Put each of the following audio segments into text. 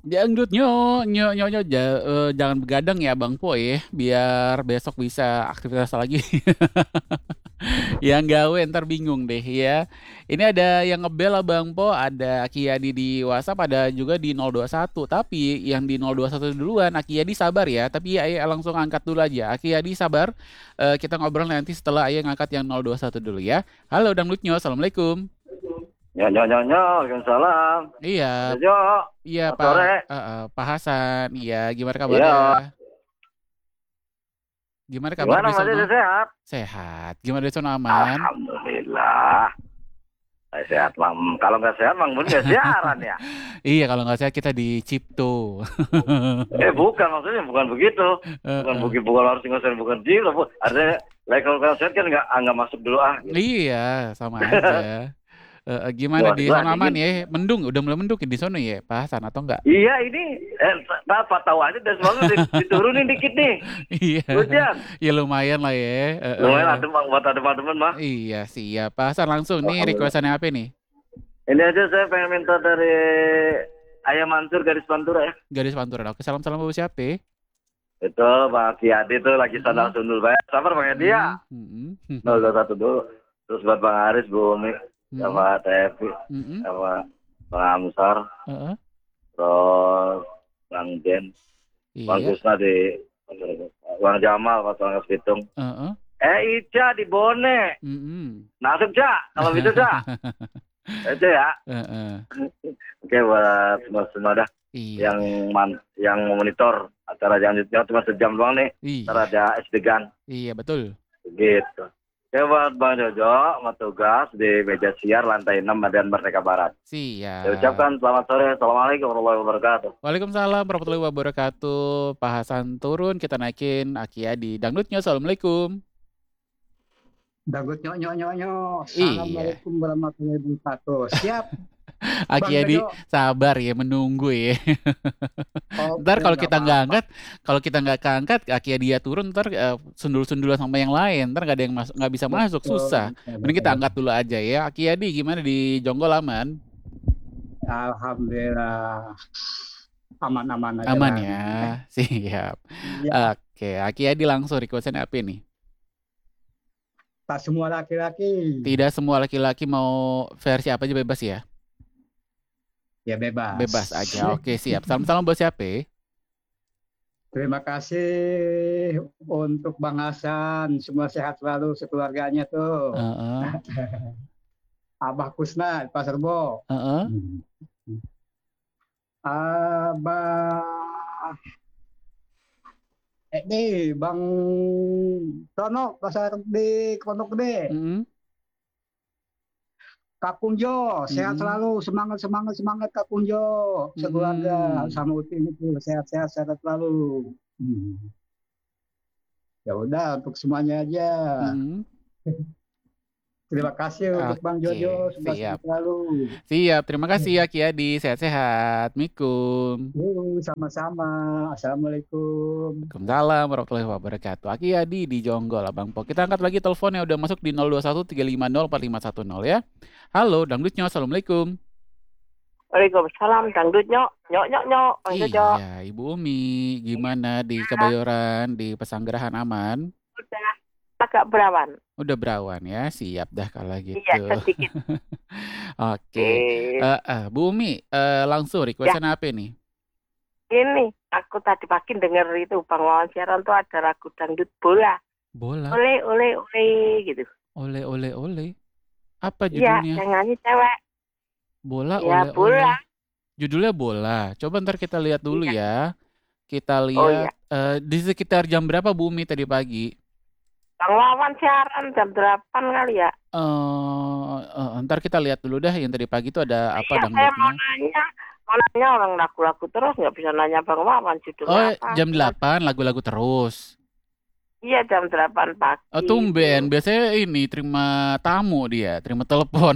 Dangdut jangan begadang ya Bang Po ya, biar besok bisa aktivitas lagi. Yang gawe ntar bingung deh ya. Ini ada yang ngebel lah Bang Po, ada Akiyadi di WhatsApp, ada juga di 021. Tapi yang di 021 duluan, Akiyadi sabar ya. Tapi Ayah langsung angkat dulu aja. Akiyadi sabar. Kita ngobrol nanti setelah Ayah ngangkat yang 021 dulu ya. Halo Dangdutnyo, Assalamualaikum. Waalaikumsalam. Iya, Mas Jojo, iya selamat Pak, sore. Pak Hasan. Iya, gimana kabarnya? Iya, Gimana kabar gimana di Mas sono? Jojo sehat? Sehat. Gimana di sono aman? Alhamdulillah. Saya sehat, Mam. Kalau nggak sehat, Mang Bun nggak siaran ya? Iya, kalau nggak salah kita di Cipto. Bukan, maksudnya bukan begitu. Bukan Heeh. begitu, bukan harus nggak sehat, bukan jiwa. Artinya, kalau nggak sehat kan nggak masuk dulu gitu. Iya, sama aja. Gimana Wah, di gila sono aman dingin. ya? Mendung, udah mulai mendung di sono ya, Pak Hasan atau enggak? Iya, ini apa tahu aja dan semalam diturunin dikit nih. Iya, Hujan. ya lumayan lah ya. Lumayan adem, Bang, buat adem-ademan, mah. Iya, siap. Pak Hasan langsung nih Alhamdulillah. requestannya apa nih? Ini aja saya pengen minta dari Ayam Mansur garis Pantura ya. Gadis Pantura. Oke, salam-salam buat siapa? Itu Bang Kiadi tuh lagi sandal Mm-mm, sundul banyak. Sabar Bang Edi ya. mm-mm, 021 dulu. Terus buat Bang Aris, Bu Umi, mm-mm, sama Tevi, mm-mm, sama Bang Amsar, heeh, terus Bang Jen, Bang iya, Kusna di Bang Jamal, Bang Pitung. heeh, Ica di Bone. mm-mm. Nasib, Cak. Kalau bisa, Cak. Itu ya. Heeh, Oke, buat semua dah iya, yang yang memonitor acara selanjutnya cuma sejam doang nih. Ntar iya, ada SD-gan. iya betul. Gitu. Oke, buat Bang Jojo, mau tugas di meja siar lantai 6 Medan Merdeka Barat. Saya Siap. ucapkan selamat sore. Assalamualaikum warahmatullahi wabarakatuh. Waalaikumsalam warahmatullahi wabarakatuh. Pak Hasan turun, kita naikin Akia di dangdutnya. Assalamualaikum. Dagut nyok nyok nyok nyok. Iya, Assalamualaikum warahmatullahi wabarakatuh. Siap, Bang Akia di Jojo. sabar ya menunggu ya. Ntar Oke, kalau nggak kita nggak apa-apa. angkat, kalau kita nggak keangkat, Akia dia turun, ntar sundul-sundulan sama yang lain, ntar nggak ada yang masuk, nggak bisa masuk, Betul, susah. betul, Mending kita betul. angkat dulu aja ya. Akia di gimana di Jonggol aman? Alhamdulillah aman-aman aja Aman bang. ya, siap. Ya, Oke, Akia di langsung requestnya apa nih? tak semua laki-laki Tidak semua laki-laki mau versi apa aja bebas ya? ya bebas. Bebas aja. Oke, siap. Salam-salam buat siapa? Terima kasih untuk Bang Hasan. Semua sehat selalu sekeluarganya tuh. Heeh, Abah Kusna di Pasar Bo. heeh. Abah ini Bang Tono Pasar di Pondok Gede. Mm, Kak Kunjo, sehat mm, selalu, semangat, semangat, semangat Kak Kunjo, sekeluarga mm, sama Utin itu sehat-sehat, sehat selalu. Hmm. Ya udah untuk semuanya aja. mm. Terima kasih untuk Bang Oke, Jojo, semoga siap. sehat selalu. Siap. Terima kasih ya Kiadi. Sehat-sehat. Mikum. Sama-sama. Assalamualaikum. Waalaikumsalam warahmatullahi wabarakatuh. Aki Adi di Jonggol, Abang Po. Kita angkat lagi telepon yang udah masuk di 021 350 4510 ya. Halo, dangdutnya. Assalamualaikum. Waalaikumsalam, dangdut nyok, nyok nyok nyok, Bang Jojo. Iya, Ibu Umi. Gimana di Ah, Kebayoran, di Pesanggerahan aman? udah agak berawan. Udah berawan ya. Siap dah kalau Iya, gitu. sedikit. Oke. Eh, Bu Umi, langsung ya, requestan apa nih? ini aku tadi pagi denger itu Bang Wawan siaran tuh ada lagu dangdut bola. Bola. Ole gitu. Ole, ole, ole. Apa Iya, judulnya? yang nyanyi cewek. Bola, Ya, ole, ole. bola. Judulnya bola. Coba ntar kita lihat dulu Iya. ya. Kita Oh lihat iya. di sekitar jam berapa Bu Umi tadi pagi? Bang Wawan siaran jam 8 kali ya. Ntar kita lihat dulu dah yang tadi pagi itu ada apa Iya, saya dangdutnya. mau nanya orang lagu-lagu terus nggak bisa nanya Bang Wawan Oh, judulnya apa. jam 8 lagu-lagu terus. Iya, jam 8 Oh, pagi tumben. itu. Biasanya ini terima tamu dia, terima telepon.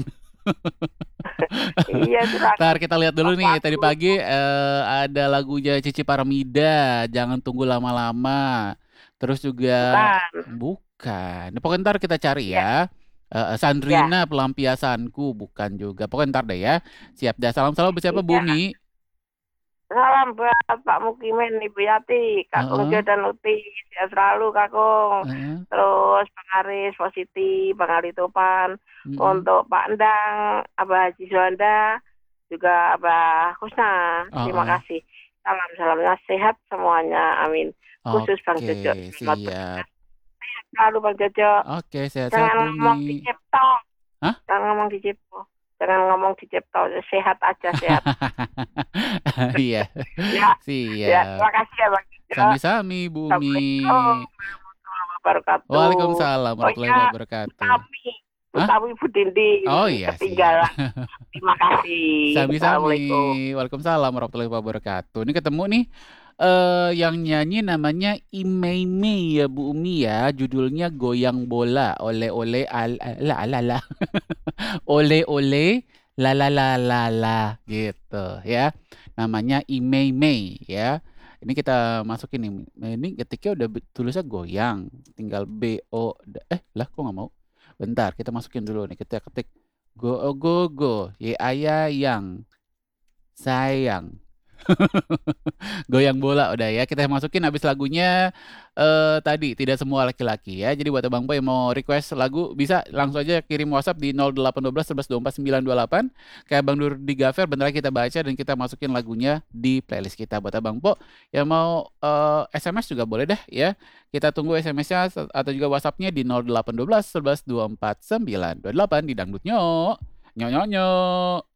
Iya, itu Ntar kita lihat dulu nih. Tadi lagu. pagi ada lagunya Cici Paramida, Jangan Tunggu Lama-lama. Terus juga Bukan. bukan. Nah, pokoknya ntar kita cari Iya, ya. ya. Sandrina Pelampiasanku bukan juga. Pokoknya ntar deh ya. Siap dah. Salam-salam buat siapa Iya, Bumi? Salam buat Pak Mukimin, Ibu Yati, Kakung Heeh, Jo dan Uti, sehat selalu Kakung. heeh, Terus Bang Aris, Positi, Bang Ali Topan, mhm. untuk Pak Endang, Abah Haji Juanda, juga Abah Kusna. Terima Heeh. kasih. Salam-salamnya sehat semuanya, amin. Khusus Bang Oke, Jojo. Selamat siap. bertugas. Sehat selalu Bang Jojo. Oke, sehat-sehat Jangan ngomong di Bumi. Cipto. Hah? Jangan ngomong di Cipto. Jangan ngomong di Cipto. Sehat aja, sehat. Iya, Ya, ya. siap. Terima kasih ya Bang Jojo. Sami-sami Bumi. Assalamualaikum warahmatullahi wabarakatuh. Waalaikumsalam Oh warahmatullahi ya, wabarakatuh. Utami, Hah? Utami Bu Dinding Oh iya, siap. ketinggalan. Terima kasih. Sami-sami. Assalamualaikum. Waalaikumsalam warahmatullahi wabarakatuh. Ini ketemu nih yang nyanyi namanya Imei ya Bu Umi ya. Judulnya Goyang Bola. Oleh-oleh ala ala la. Oleh-oleh la la la la la gitu ya. Namanya Imei ya. Ini kita masukin nih. Ini ketiknya udah tulisnya goyang. Tinggal B O lah kok nggak mau. Bentar, kita masukin dulu nih. Kita ketik go, ye yang sayang. Goyang bola udah ya. Kita masukin habis lagunya tadi tidak semua laki-laki ya. Jadi buat Abang Po yang mau request lagu bisa langsung aja kirim WhatsApp di 0812 11 24 928. Kayak Bang Dur di Gaver bentar lagi kita baca dan kita masukin lagunya di playlist kita buat Abang Po. Yang mau SMS juga boleh deh ya. Kita tunggu SMS-nya atau juga WhatsApp-nya di 0812 11 24 928 di Dangdut Nyok. Nyok nyok nyok.